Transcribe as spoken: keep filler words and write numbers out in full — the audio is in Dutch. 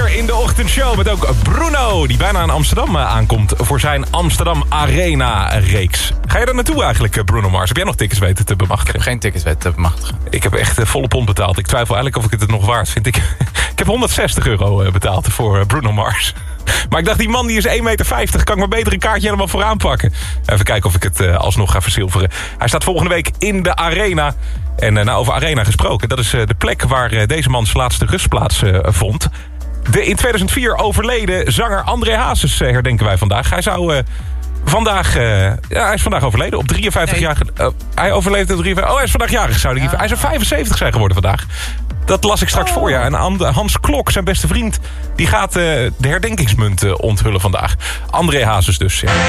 uur in de ochtendshow met ook Bruno, die bijna in Amsterdam aankomt voor zijn Amsterdam Arena-reeks. Ga je daar naartoe eigenlijk, Bruno Mars? Heb jij nog tickets weten te bemachtigen? Ik heb geen tickets weten te bemachtigen. Ik heb echt volle pond betaald. Ik twijfel eigenlijk of ik het nog waard vind. Ik, ik heb honderdzestig euro betaald voor Bruno Mars. Maar ik dacht, die man die is één meter vijftig. Kan ik maar beter een kaartje helemaal vooraan pakken. Even kijken of ik het uh, alsnog ga verzilveren. Hij staat volgende week in de Arena. En uh, nou, over Arena gesproken. Dat is uh, de plek waar uh, deze man zijn laatste rustplaats uh, vond. De in tweeduizend vier overleden zanger André Hazes uh, herdenken wij vandaag. Hij zou... Uh, Vandaag, uh, ja, hij is vandaag overleden op drieënvijftigjarige... Nee. Uh, hij overleefde op drieënvijftig... Oh, hij is vandaag jarig, zou hij... Ja. Hij zou vijfenzeventig zijn geworden vandaag. Dat las ik straks oh. voor, ja. En Hans Klok, zijn beste vriend, die gaat uh, de herdenkingsmunt uh, onthullen vandaag. André Hazes dus, ja.